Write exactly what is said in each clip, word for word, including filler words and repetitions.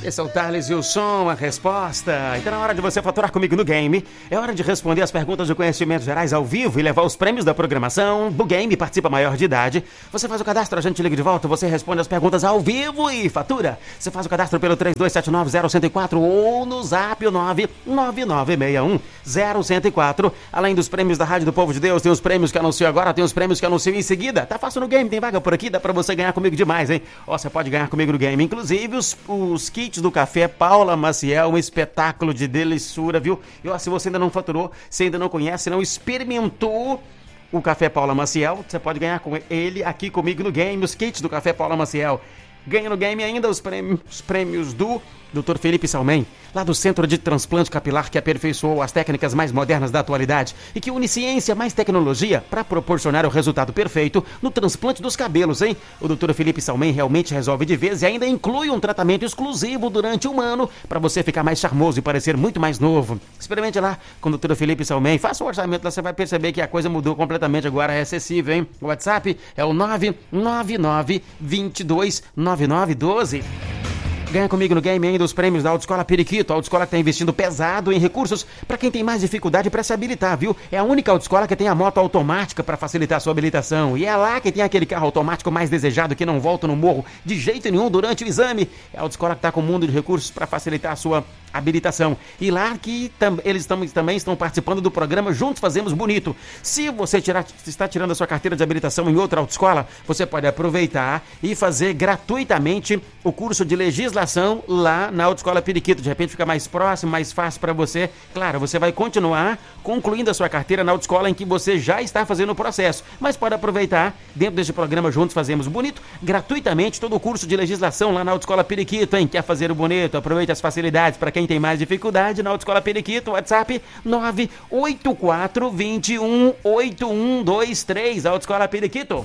Esse é o Thales e o som, a resposta. Então, na hora de você faturar comigo no game, é hora de responder as perguntas de conhecimentos gerais ao vivo e levar os prêmios da programação do game. Participa maior de idade. Você faz o cadastro, a gente liga de volta, você responde as perguntas ao vivo e fatura. Você faz o cadastro pelo três dois sete nove zero um zero quatro ou no zap nove nove nove seis um zero um zero quatro. Além dos prêmios da Rádio do Povo de Deus, tem os prêmios que anuncio agora, tem os prêmios que anuncio em seguida. Tá fácil no game, tem vaga por aqui, dá pra você ganhar comigo demais, hein? Ó, você pode ganhar comigo no game, inclusive os, os kits do café Paula Maciel, um espetáculo de delissura, viu? E ó, se você ainda não faturou, se ainda não conhece, não experimentou o café Paula Maciel, você pode ganhar com ele aqui comigo no game, os kits do café Paula Maciel. Ganha no game ainda os prêmios, os prêmios do doutor Felipe Salmen, lá do Centro de Transplante Capilar, que aperfeiçoou as técnicas mais modernas da atualidade e que une ciência mais tecnologia para proporcionar o resultado perfeito no transplante dos cabelos, hein? O doutor Felipe Salmen realmente resolve de vez e ainda inclui um tratamento exclusivo durante um ano para você ficar mais charmoso e parecer muito mais novo. Experimente lá com o doutor Felipe Salmen, faça o orçamento lá, você vai perceber que a coisa mudou completamente, agora é acessível, hein? O WhatsApp é o nove nove nove dois dois nove nove um dois. Ganha comigo no game ainda os prêmios da Autoescola Periquito, a autoescola que está investindo pesado em recursos para quem tem mais dificuldade para se habilitar, viu? É a única autoescola que tem a moto automática para facilitar a sua habilitação. E é lá que tem aquele carro automático mais desejado que não volta no morro de jeito nenhum durante o exame. É a autoescola que está com o mundo de recursos para facilitar a sua habilitação. E lá que tam, eles tam, também estão participando do programa Juntos Fazemos Bonito. Se você tirar, está tirando a sua carteira de habilitação em outra autoescola, você pode aproveitar e fazer gratuitamente o curso de legislação lá na Autoescola Periquito. De repente fica mais próximo, mais fácil para você. Claro, você vai continuar concluindo a sua carteira na autoescola em que você já está fazendo o processo, mas pode aproveitar dentro deste programa Juntos Fazemos Bonito, gratuitamente todo o curso de legislação lá na Autoescola Periquito, hein? Quer fazer o bonito? Aproveite as facilidades para quem tem mais dificuldade na Autoescola Periquito. WhatsApp nove oito quatro dois um oito um dois três. Autoescola Periquito.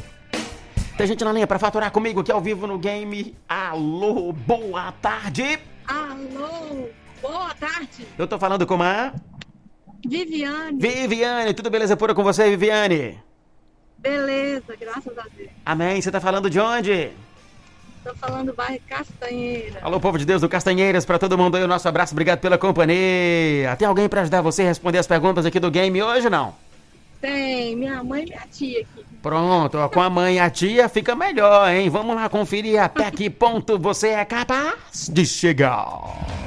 Tem gente na linha para faturar comigo aqui ao vivo no game. Alô, boa tarde. Alô, boa tarde. Eu tô falando com a... Viviane. Viviane, tudo beleza pura com você, Viviane? Beleza, graças a Deus. Amém, você tá falando de onde? Tô falando do bairro Castanheira. Alô, povo de Deus do Castanheiras, pra todo mundo aí o nosso abraço, obrigado pela companhia. Tem alguém pra ajudar você a responder as perguntas aqui do game hoje, não? Tem, minha mãe e minha tia aqui. Pronto, ó, com a mãe e a tia fica melhor, hein? Vamos lá conferir até que ponto você é capaz de chegar.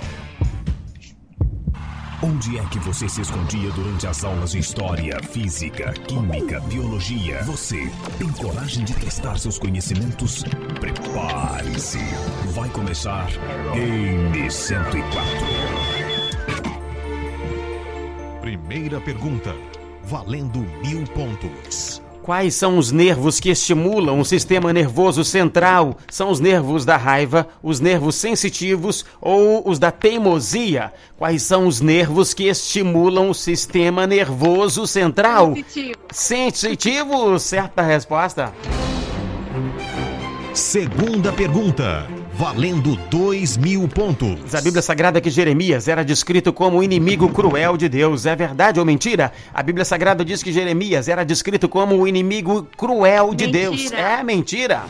Onde é que você se escondia durante as aulas de História, Física, Química, Biologia? Você tem coragem de testar seus conhecimentos? Prepare-se! Vai começar Game cento e quatro. Primeira pergunta, valendo mil pontos. Quais são os nervos que estimulam o sistema nervoso central? São os nervos da raiva, os nervos sensitivos ou os da teimosia? Quais são os nervos que estimulam o sistema nervoso central? Sensitivo. Sensitivo, certa resposta. Segunda pergunta, valendo dois mil pontos. A Bíblia Sagrada que Jeremias era descrito como inimigo cruel de Deus. É verdade ou mentira? A Bíblia Sagrada diz que Jeremias era descrito como o inimigo cruel de Mentira. Deus. É mentira.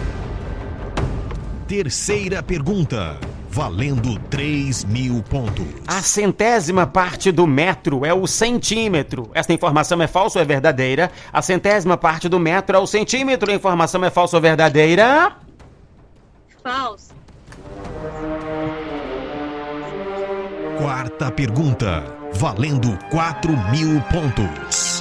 Terceira pergunta, valendo três mil pontos. A centésima parte do metro é o centímetro. Esta informação é falsa ou é verdadeira? A centésima parte do metro é o centímetro. A informação é falsa ou verdadeira? Falso. Quarta pergunta, valendo quatro mil pontos.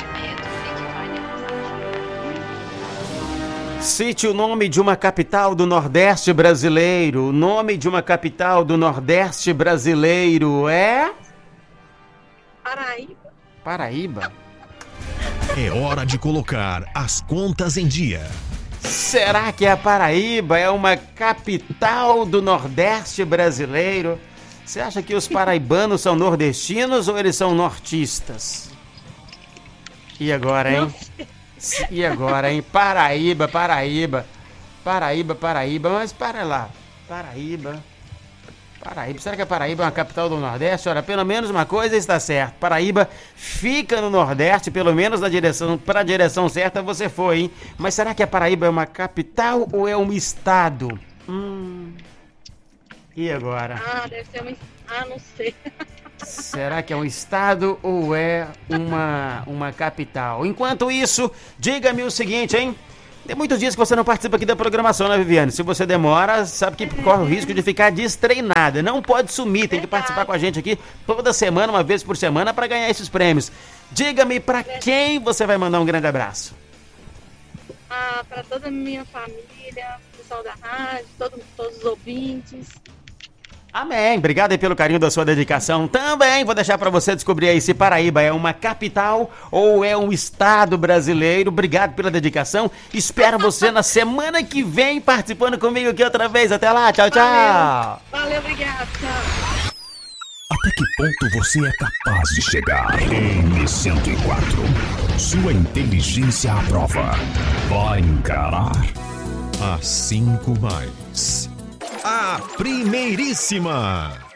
Cite o nome de uma capital do Nordeste brasileiro. O nome de uma capital do Nordeste brasileiro é... Paraíba. Paraíba. É hora de colocar as contas em dia. Será que a Paraíba é uma capital do Nordeste brasileiro? Você acha que os paraibanos são nordestinos ou eles são nortistas? E agora, hein? E agora, hein? Paraíba, Paraíba. Paraíba, Paraíba. Mas para lá. Paraíba. Paraíba. Será que a Paraíba é uma capital do Nordeste? Olha, pelo menos uma coisa está certa. Paraíba fica no Nordeste, pelo menos na direção, para a direção certa você foi, hein? Mas será que a Paraíba é uma capital ou é um estado? Hum... E agora? Ah, deve ser um... Ah, não sei. Será que é um estado ou é uma, uma capital? Enquanto isso, diga-me o seguinte, hein? Tem muitos dias que você não participa aqui da programação, né, Viviane? Se você demora, sabe que corre o risco de ficar destreinada. Não pode sumir, tem que participar com a gente aqui toda semana, uma vez por semana, para ganhar esses prêmios. Diga-me para quem você vai mandar um grande abraço. Ah, para toda a minha família, pessoal da rádio, todo, todos os ouvintes. Amém. Obrigado aí pelo carinho da sua dedicação. Também vou deixar para você descobrir aí se Paraíba é uma capital ou é um estado brasileiro. Obrigado pela dedicação. Espero você na semana que vem participando comigo aqui outra vez. Até lá. Tchau, tchau. Valeu, Valeu obrigado. Tchau. Até que ponto você é capaz de chegar? M cento e quatro. Sua inteligência à prova. Vai encarar a cinco mais. A primeiríssima.